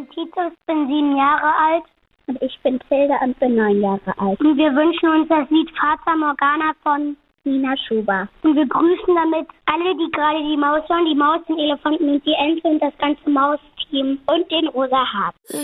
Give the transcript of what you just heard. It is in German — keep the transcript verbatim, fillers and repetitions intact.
Titus, bin sieben Jahre alt. Und ich bin Tilda und bin neun Jahre alt. Und wir wünschen uns das Lied Fata Morgana von Nina Schuber. Und wir grüßen damit alle, die gerade die Maus hören, die Maus, den Elefanten und die Ente und das ganze Mausteam und den Rosa Hart.